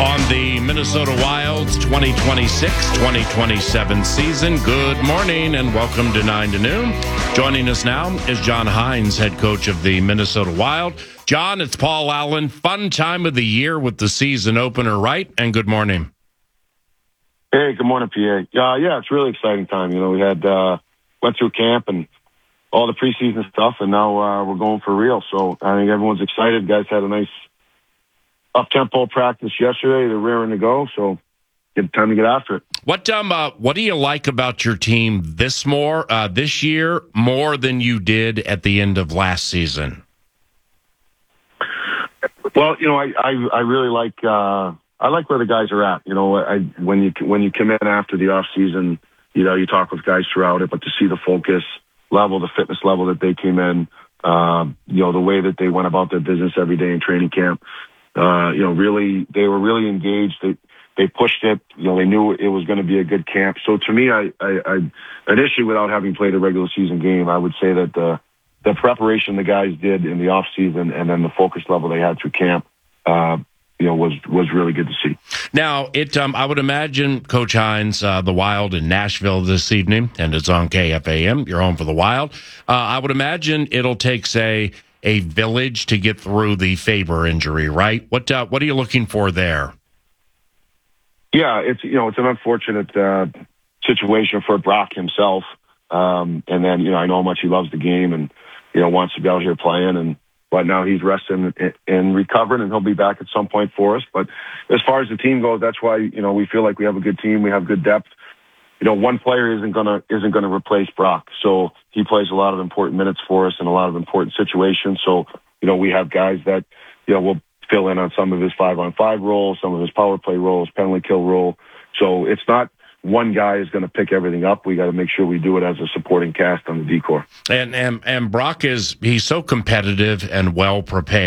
on the Minnesota Wild's 2026-2027 season. Good morning and welcome to 9 to Noon. Joining us now is John Hynes, head coach of the Minnesota Wild. John, it's Paul Allen. Fun time of the year with the season opener, right? And good morning. Hey, good morning, PA. Yeah, it's a really exciting time. You know, we had went through camp and all the preseason stuff, and now we're going for real. So I think everyone's excited. Guys had a nice up-tempo practice yesterday. They're raring to go, so good time to get after it. What do you like about your team this year more than you did at the end of last season? Well, you know, I really like I like where the guys are at. You know, when you come in after the off season, you know, you talk with guys throughout it, but to see the focus level, the fitness level that they came in, you know, the way that they went about their business every day in training camp, you know, really, they were really engaged. They pushed it. You know, they knew it was going to be a good camp. So to me, initially, without having played a regular season game, I would say that the preparation the guys did in the off season and then the focus level they had through camp, you know, was really good to see. Now, I would imagine, Coach Hynes, the Wild in Nashville this evening, and it's on KFAM. You're home for the Wild. I would imagine it'll take, say, a village to get through the Faber injury, right? What are you looking for there? Yeah, it's an unfortunate situation for Brock himself, and then I know how much he loves the game and wants to be out here playing but now he's resting and recovering, and he'll be back at some point for us. But as far as the team goes, that's why we feel like we have a good team. We have good depth. One player isn't gonna replace Brock, so he plays a lot of important minutes for us in a lot of important situations. So we have guys that will fill in on some of his 5-on-5 roles, some of his power play roles, penalty kill role. So it's not one guy is going to pick everything up. We got to make sure we do it as a supporting cast on the decor. And Brock he's so competitive and well prepared.